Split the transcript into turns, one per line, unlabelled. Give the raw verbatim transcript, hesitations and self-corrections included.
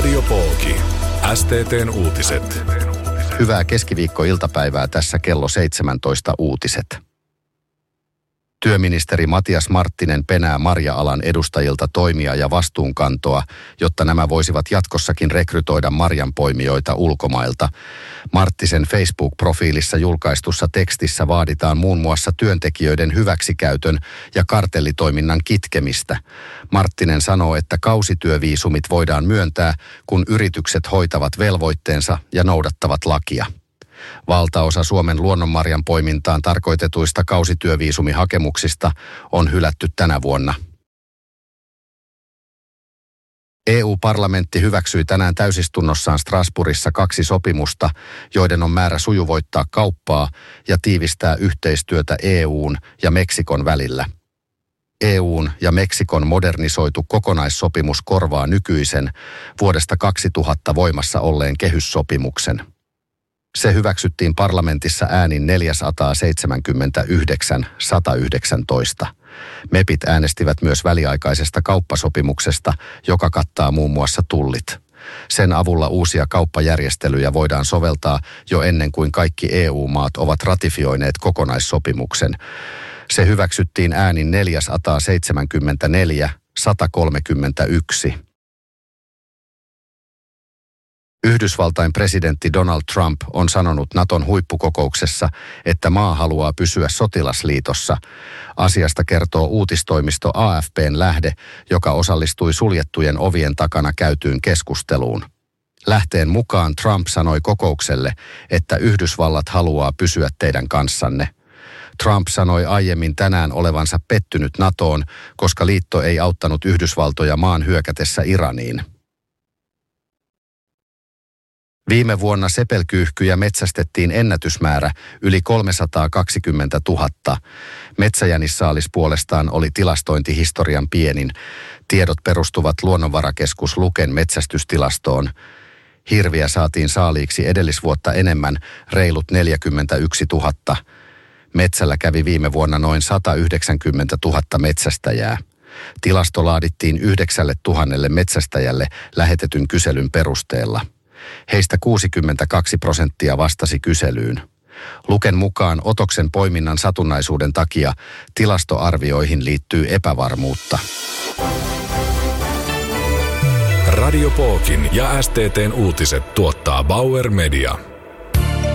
Radio Pooki. S T T:n uutiset.
Hyvää keskiviikkoiltapäivää, tässä kello seitsemäntoista uutiset. Työministeri Matias Marttinen penää marja-alan edustajilta toimia ja vastuunkantoa, jotta nämä voisivat jatkossakin rekrytoida marjanpoimijoita ulkomailta. Marttisen Facebook-profiilissa julkaistussa tekstissä vaaditaan muun muassa työntekijöiden hyväksikäytön ja kartellitoiminnan kitkemistä. Marttinen sanoo, että kausityöviisumit voidaan myöntää, kun yritykset hoitavat velvoitteensa ja noudattavat lakia. Valtaosa Suomen luonnonmarjan poimintaan tarkoitetuista kausityöviisumihakemuksista on hylätty tänä vuonna. E U-parlamentti hyväksyi tänään täysistunnossaan Strasbourgissa kaksi sopimusta, joiden on määrä sujuvoittaa kauppaa ja tiivistää yhteistyötä E U:n ja Meksikon välillä. E U:n ja Meksikon modernisoitu kokonaissopimus korvaa nykyisen vuodesta kaksituhatta voimassa olleen kehyssopimuksen. Se hyväksyttiin parlamentissa äänin neljäsataaseitsemänkymmentäyhdeksän sata yhdeksäntoista. Mepit äänestivät myös väliaikaisesta kauppasopimuksesta, joka kattaa muun muassa tullit. Sen avulla uusia kauppajärjestelyjä voidaan soveltaa jo ennen kuin kaikki E U-maat ovat ratifioineet kokonaissopimuksen. Se hyväksyttiin äänin neljäsataaseitsemänkymmentäneljä sata kolmekymmentäyksi. Yhdysvaltain presidentti Donald Trump on sanonut Naton huippukokouksessa, että maa haluaa pysyä sotilasliitossa. Asiasta kertoo uutistoimisto A F P:n lähde, joka osallistui suljettujen ovien takana käytyyn keskusteluun. Lähteen mukaan Trump sanoi kokoukselle, että Yhdysvallat haluaa pysyä teidän kanssanne. Trump sanoi aiemmin tänään olevansa pettynyt NATOon, koska liitto ei auttanut Yhdysvaltoja maan hyökätessä Iraniin. Viime vuonna sepelkyyhkyjä metsästettiin ennätysmäärä yli kolmesataakaksikymmentätuhatta. Metsäjänissaalis puolestaan oli tilastointihistorian pienin. Tiedot perustuvat Luonnonvarakeskus Luken metsästystilastoon. Hirviä saatiin saaliiksi edellisvuotta enemmän, reilut neljäkymmentäyksituhatta. Metsällä kävi viime vuonna noin sata yhdeksänkymmentätuhatta metsästäjää. Tilasto laadittiin yhdeksälle tuhannelle metsästäjälle lähetetyn kyselyn perusteella. Heistä kuusikymmentäkaksi prosenttia vastasi kyselyyn. Luken mukaan otoksen poiminnan satunnaisuuden takia tilastoarvioihin liittyy epävarmuutta.
Radio Pookin ja S T T:n uutiset tuottaa Bauer Media.